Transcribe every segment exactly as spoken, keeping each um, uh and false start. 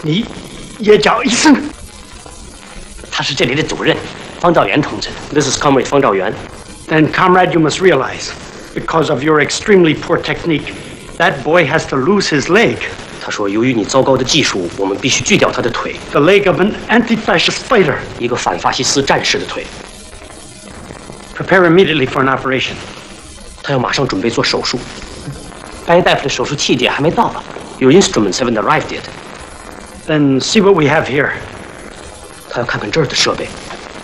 你也叫医生？ 他是这里的主任，方兆元同志。This is Comrade 方兆元。 Then, comrade, you must realize, because of your extremely poor technique, that boy has to lose his leg. 他说，由于你糟糕的技术，我们必须锯掉他的腿。 The leg of an anti-fascist fighter. 一个反法西斯战士的腿。 Prepare immediately for an operation. 他要马上准备做手术。白大夫的手术器械还没到呢。Your instruments haven't arrived yet. Then see what we have here. 他要看看这儿的设备。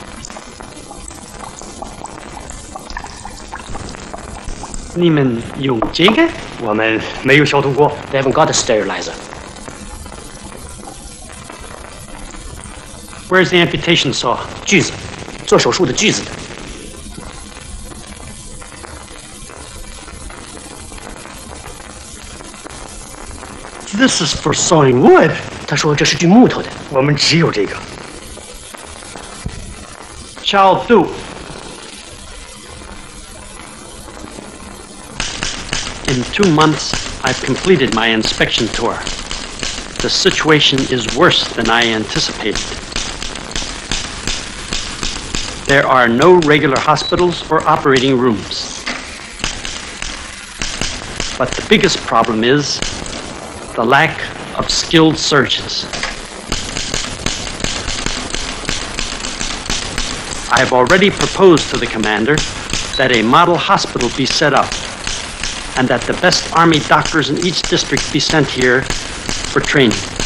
你们用这个？ 我们没有消毒过。 They haven't got a sterilizer. Where's the amputation saw? 锯子，做手术的锯子的。 This is for sawing wood. 他说这是锯木头的。 我们只有这个。 Shall do. In two months, I've completed my inspection tour. The situation is worse than I anticipated. There are no regular hospitals or operating rooms. But the biggest problem is the lack of skilled surgeons. I have already proposed to the commander that a model hospital be set up and that the best Army doctors in each district be sent here for training.